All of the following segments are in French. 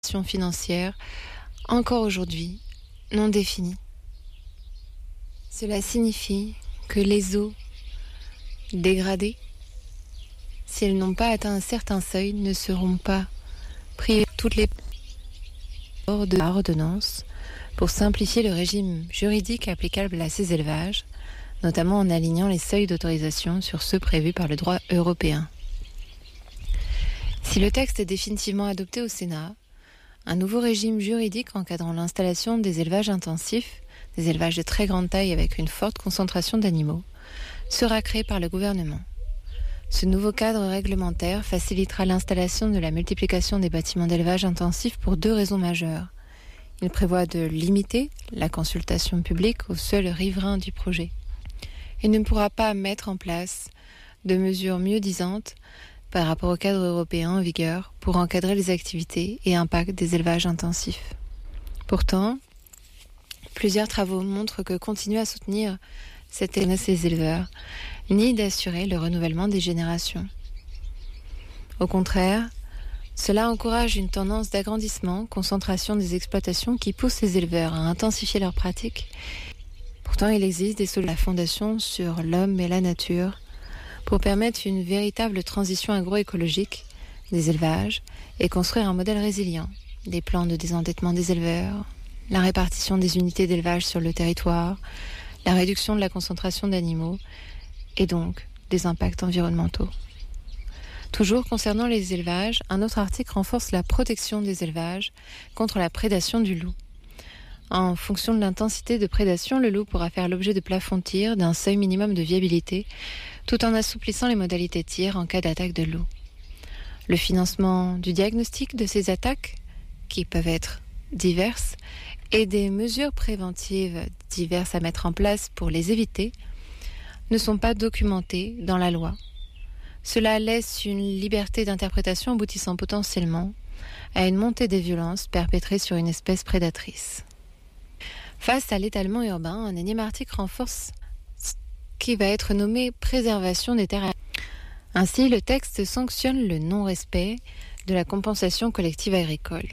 financière, encore aujourd'hui, non définie. Cela signifie que les eaux dégradées, si elles n'ont pas atteint un certain seuil, ne seront pas prises toutes les ordonnances pour simplifier le régime juridique applicable à ces élevages, notamment en alignant les seuils d'autorisation sur ceux prévus par le droit européen. Si le texte est définitivement adopté au Sénat, un nouveau régime juridique encadrant l'installation des élevages intensifs, des élevages de très grande taille avec une forte concentration d'animaux, sera créé par le gouvernement. Ce nouveau cadre réglementaire facilitera l'installation de la multiplication des bâtiments d'élevage intensif pour 2 raisons majeures. Il prévoit de limiter la consultation publique aux seuls riverains du projet. Il ne pourra pas mettre en place de mesures mieux-disantes par rapport au cadre européen en vigueur pour encadrer les activités et impacts des élevages intensifs. Pourtant, plusieurs travaux montrent que continuer à soutenir ces éleveurs ni d'assurer le renouvellement des générations. Au contraire, cela encourage une tendance d'agrandissement, concentration des exploitations qui pousse les éleveurs à intensifier leurs pratiques. Pourtant, il existe des solutions de la Fondation sur l'homme et la nature pour permettre une véritable transition agroécologique des élevages et construire un modèle résilient, des plans de désendettement des éleveurs, la répartition des unités d'élevage sur le territoire, la réduction de la concentration d'animaux et donc des impacts environnementaux. Toujours concernant les élevages, un autre article renforce la protection des élevages contre la prédation du loup. En fonction de l'intensité de prédation, le loup pourra faire l'objet de plafonds de tir d'un seuil minimum de viabilité, tout en assouplissant les modalités de tir en cas d'attaque de loup. Le financement du diagnostic de ces attaques, qui peuvent être diverses, et des mesures préventives diverses à mettre en place pour les éviter, ne sont pas documentés dans la loi. Cela laisse une liberté d'interprétation aboutissant potentiellement à une montée des violences perpétrées sur une espèce prédatrice. Face à l'étalement urbain, un énième article renforce ce qui va être nommé préservation des terres. Ainsi, le texte sanctionne le non-respect de la compensation collective agricole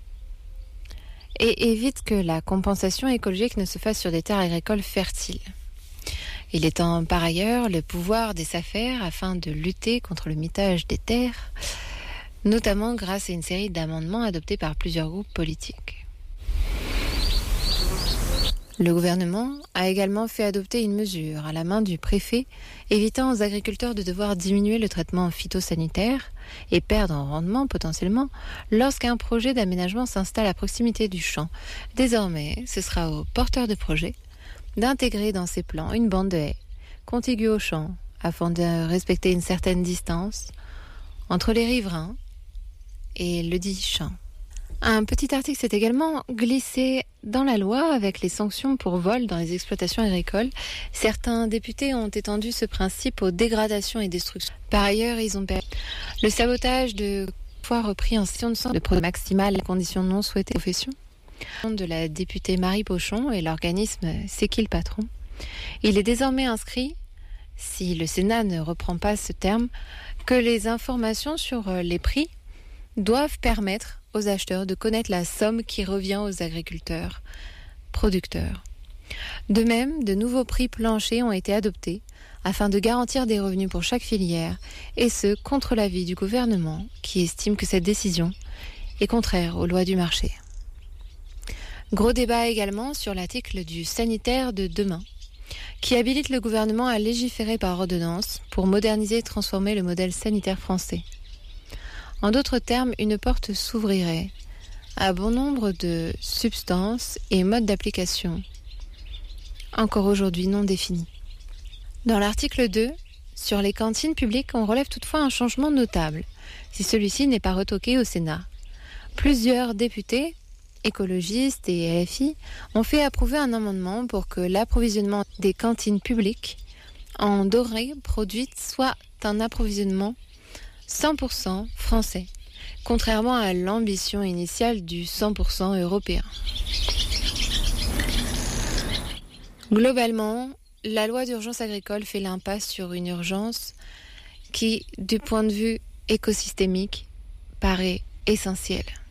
et évite que la compensation écologique ne se fasse sur des terres agricoles fertiles. Il étend par ailleurs le pouvoir des SAFER afin de lutter contre le mitage des terres, notamment grâce à une série d'amendements adoptés par plusieurs groupes politiques. Le gouvernement a également fait adopter une mesure à la main du préfet évitant aux agriculteurs de devoir diminuer le traitement phytosanitaire et perdre en rendement potentiellement lorsqu'un projet d'aménagement s'installe à proximité du champ. Désormais, ce sera aux porteurs de projet d'intégrer dans ses plans une bande de haies contiguë au champ afin de respecter une certaine distance entre les riverains et le dit champ. Un petit article s'est également glissé dans la loi avec les sanctions pour vol dans les exploitations agricoles. Certains députés ont étendu ce principe aux dégradations et destructions. Par ailleurs, ils ont permis le sabotage de fois repris en session de sang de produits maximales, les conditions non souhaitées de profession de la députée Marie Pochon et l'organisme C'est qui le patron. Il est désormais inscrit, si le Sénat ne reprend pas ce terme, que les informations sur les prix doivent permettre aux acheteurs de connaître la somme qui revient aux agriculteurs, producteurs. De même, de nouveaux prix planchers ont été adoptés afin de garantir des revenus pour chaque filière, et ce, contre l'avis du gouvernement qui estime que cette décision est contraire aux lois du marché. Gros débat également sur l'article du sanitaire de demain, qui habilite le gouvernement à légiférer par ordonnance pour moderniser et transformer le modèle sanitaire français. En d'autres termes, une porte s'ouvrirait à bon nombre de substances et modes d'application, encore aujourd'hui non définis. Dans l'article 2, sur les cantines publiques, on relève toutefois un changement notable, si celui-ci n'est pas retoqué au Sénat. Plusieurs députés, écologistes et LFI, ont fait approuver un amendement pour que l'approvisionnement des cantines publiques en denrées produites soit un approvisionnement 100% français, contrairement à l'ambition initiale du 100% européen. Globalement, la loi d'urgence agricole fait l'impasse sur une urgence qui, du point de vue écosystémique, paraît essentielle.